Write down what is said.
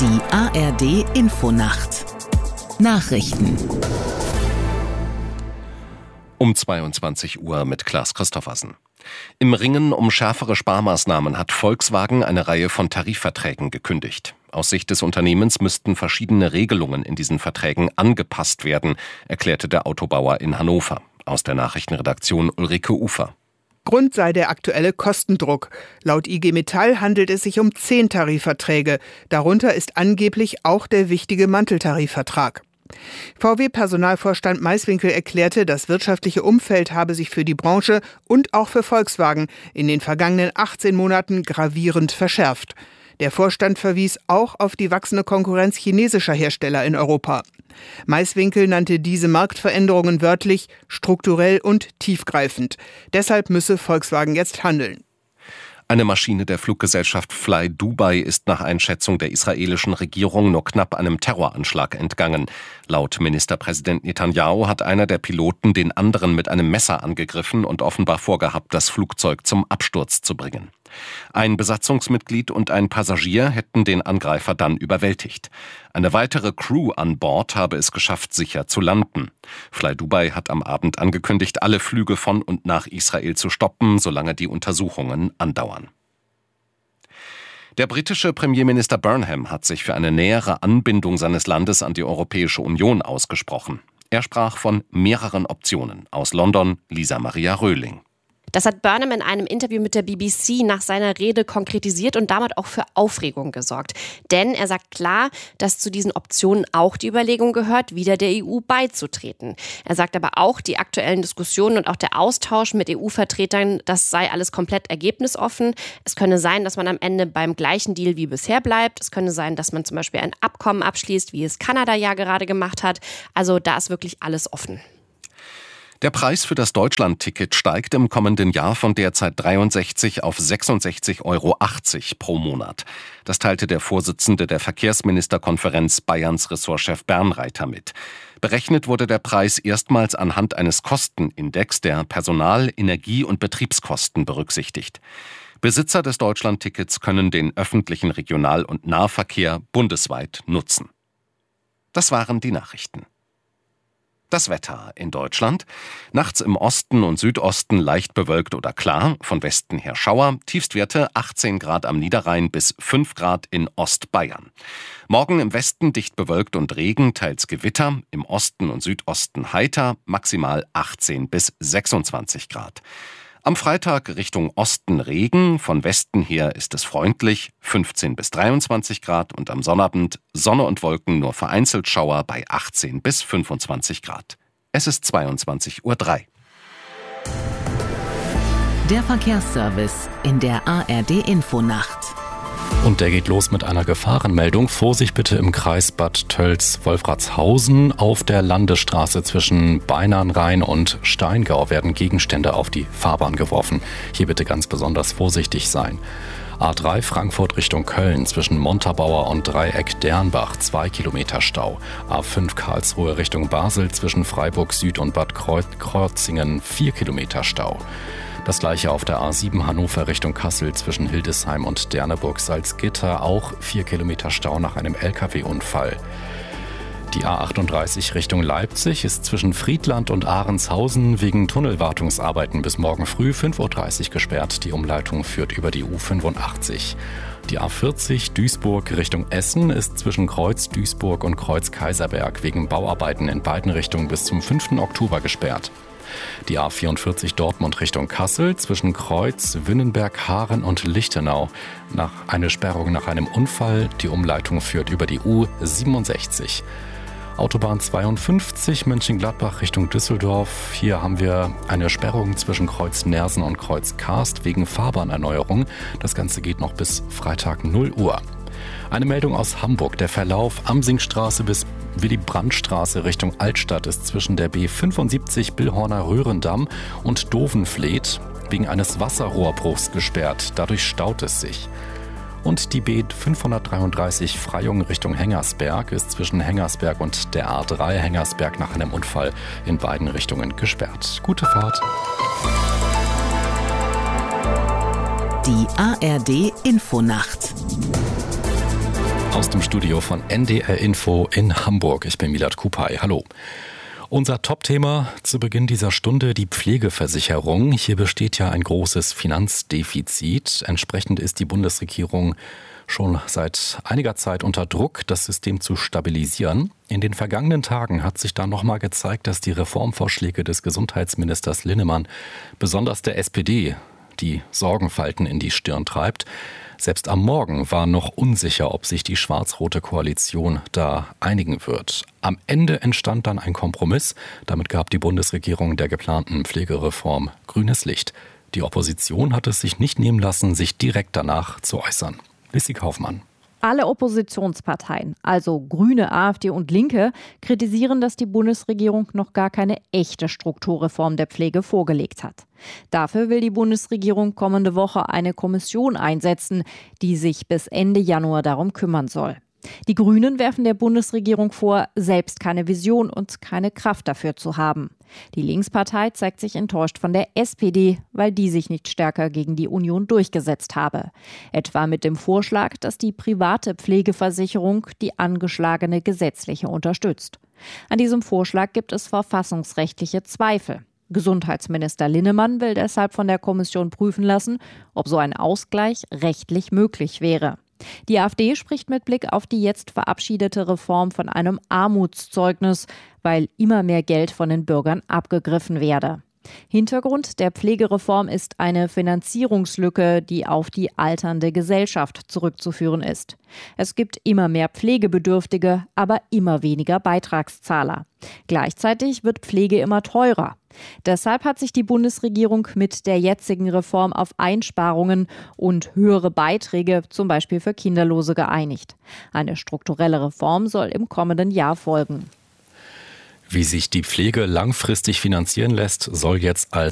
Die ARD Infonacht Nachrichten um 22 Uhr mit Klaas Christoffersen. Im Ringen um schärfere Sparmaßnahmen hat Volkswagen eine Reihe von Tarifverträgen gekündigt. Aus Sicht des Unternehmens müssten verschiedene Regelungen in diesen Verträgen angepasst werden, erklärte der Autobauer in Hannover. Aus der Nachrichtenredaktion Ulrike Ufer. Grund sei der aktuelle Kostendruck. Laut IG Metall handelt es sich um 10 Tarifverträge. Darunter ist angeblich auch der wichtige Manteltarifvertrag. VW-Personalvorstand Maiswinkel erklärte, das wirtschaftliche Umfeld habe sich für die Branche und auch für Volkswagen in den vergangenen 18 Monaten gravierend verschärft. Der Vorstand verwies auch auf die wachsende Konkurrenz chinesischer Hersteller in Europa. Maiswinkel nannte diese Marktveränderungen wörtlich strukturell und tiefgreifend. Deshalb müsse Volkswagen jetzt handeln. Eine Maschine der Fluggesellschaft Fly Dubai ist nach Einschätzung der israelischen Regierung nur knapp einem Terroranschlag entgangen. Laut Ministerpräsident Netanyahu hat einer der Piloten den anderen mit einem Messer angegriffen und offenbar vorgehabt, das Flugzeug zum Absturz zu bringen. Ein Besatzungsmitglied und ein Passagier hätten den Angreifer dann überwältigt. Eine weitere Crew an Bord habe es geschafft, sicher zu landen. Fly Dubai hat am Abend angekündigt, alle Flüge von und nach Israel zu stoppen, solange die Untersuchungen andauern. Der britische Premierminister Burnham hat sich für eine nähere Anbindung seines Landes an die Europäische Union ausgesprochen. Er sprach von mehreren Optionen. Aus London, Lisa Maria Röhling. Das hat Burnham in einem Interview mit der BBC nach seiner Rede konkretisiert und damit auch für Aufregung gesorgt. Denn er sagt klar, dass zu diesen Optionen auch die Überlegung gehört, wieder der EU beizutreten. Er sagt aber auch, die aktuellen Diskussionen und auch der Austausch mit EU-Vertretern, das sei alles komplett ergebnisoffen. Es könne sein, dass man am Ende beim gleichen Deal wie bisher bleibt. Es könne sein, dass man zum Beispiel ein Abkommen abschließt, wie es Kanada ja gerade gemacht hat. Also da ist wirklich alles offen. Der Preis für das Deutschland-Ticket steigt im kommenden Jahr von derzeit 63 auf 66,80 € pro Monat. Das teilte der Vorsitzende der Verkehrsministerkonferenz Bayerns Ressortchef Bernreiter mit. Berechnet wurde der Preis erstmals anhand eines Kostenindex, der Personal-, Energie- und Betriebskosten berücksichtigt. Besitzer des Deutschland-Tickets können den öffentlichen Regional- und Nahverkehr bundesweit nutzen. Das waren die Nachrichten. Das Wetter in Deutschland. Nachts im Osten und Südosten leicht bewölkt oder klar, von Westen her Schauer, Tiefstwerte 18 Grad am Niederrhein bis 5 Grad in Ostbayern. Morgen im Westen dicht bewölkt und Regen, teils Gewitter, im Osten und Südosten heiter, maximal 18 bis 26 Grad. Am Freitag Richtung Osten Regen, von Westen her ist es freundlich, 15 bis 23 Grad und am Sonnabend Sonne und Wolken, nur vereinzelt Schauer bei 18 bis 25 Grad. Es ist 22:03 Uhr. Der Verkehrsservice in der ARD Infonacht. Und der geht los mit einer Gefahrenmeldung. Vorsicht bitte im Kreis Bad Tölz-Wolfratshausen. Auf der Landesstraße zwischen Beinernrhein und Steingau werden Gegenstände auf die Fahrbahn geworfen. Hier bitte ganz besonders vorsichtig sein. A3 Frankfurt Richtung Köln zwischen Montabaur und Dreieck Dernbach 2 Kilometer Stau. A5 Karlsruhe Richtung Basel zwischen Freiburg Süd und Bad Krozingen 4 Kilometer Stau. Das gleiche auf der A7 Hannover Richtung Kassel zwischen Hildesheim und Derneburg-Salzgitter, auch 4 Kilometer Stau nach einem LKW-Unfall. Die A38 Richtung Leipzig ist zwischen Friedland und Ahrenshausen wegen Tunnelwartungsarbeiten bis morgen früh 5:30 Uhr gesperrt. Die Umleitung führt über die U85. Die A40 Duisburg Richtung Essen ist zwischen Kreuz Duisburg und Kreuz Kaiserberg wegen Bauarbeiten in beiden Richtungen bis zum 5. Oktober gesperrt. Die A44 Dortmund Richtung Kassel zwischen Kreuz, Wünnenberg, Haaren und Lichtenau. Eine Sperrung nach einem Unfall. Die Umleitung führt über die U67. Autobahn 52 Mönchengladbach Richtung Düsseldorf. Hier haben wir eine Sperrung zwischen Kreuz Nersen und Kreuz Karst wegen Fahrbahnerneuerung. Das Ganze geht noch bis Freitag 0 Uhr. Eine Meldung aus Hamburg. Der Verlauf Amsingstraße bis Willy-Brandt-Straße Richtung Altstadt ist zwischen der B75 Billhorner Röhrendamm und Dovenfleet wegen eines Wasserrohrbruchs gesperrt. Dadurch staut es sich. Und die B533 Freyung Richtung Hengersberg ist zwischen Hengersberg und der A3 Hengersberg nach einem Unfall in beiden Richtungen gesperrt. Gute Fahrt. Die ARD Infonacht Aus dem Studio von NDR Info in Hamburg. Ich bin Milad Kupay. Hallo. Unser Top-Thema zu Beginn dieser Stunde, die Pflegeversicherung. Hier besteht ja ein großes Finanzdefizit. Entsprechend ist die Bundesregierung schon seit einiger Zeit unter Druck, das System zu stabilisieren. In den vergangenen Tagen hat sich da nochmal gezeigt, dass die Reformvorschläge des Gesundheitsministers Linnemann besonders der SPD die Sorgenfalten in die Stirn treibt. Selbst am Morgen war noch unsicher, ob sich die schwarz-rote Koalition da einigen wird. Am Ende entstand dann ein Kompromiss. Damit gab die Bundesregierung der geplanten Pflegereform grünes Licht. Die Opposition hat es sich nicht nehmen lassen, sich direkt danach zu äußern. Lissi Kaufmann. Alle Oppositionsparteien, also Grüne, AfD und Linke, kritisieren, dass die Bundesregierung noch gar keine echte Strukturreform der Pflege vorgelegt hat. Dafür will die Bundesregierung kommende Woche eine Kommission einsetzen, die sich bis Ende Januar darum kümmern soll. Die Grünen werfen der Bundesregierung vor, selbst keine Vision und keine Kraft dafür zu haben. Die Linkspartei zeigt sich enttäuscht von der SPD, weil die sich nicht stärker gegen die Union durchgesetzt habe. Etwa mit dem Vorschlag, dass die private Pflegeversicherung die angeschlagene gesetzliche unterstützt. An diesem Vorschlag gibt es verfassungsrechtliche Zweifel. Gesundheitsminister Linnemann will deshalb von der Kommission prüfen lassen, ob so ein Ausgleich rechtlich möglich wäre. Die AfD spricht mit Blick auf die jetzt verabschiedete Reform von einem Armutszeugnis, weil immer mehr Geld von den Bürgern abgegriffen werde. Hintergrund der Pflegereform ist eine Finanzierungslücke, die auf die alternde Gesellschaft zurückzuführen ist. Es gibt immer mehr Pflegebedürftige, aber immer weniger Beitragszahler. Gleichzeitig wird Pflege immer teurer. Deshalb hat sich die Bundesregierung mit der jetzigen Reform auf Einsparungen und höhere Beiträge, zum Beispiel für Kinderlose, geeinigt. Eine strukturelle Reform soll im kommenden Jahr folgen. Wie sich die Pflege langfristig finanzieren lässt, soll jetzt als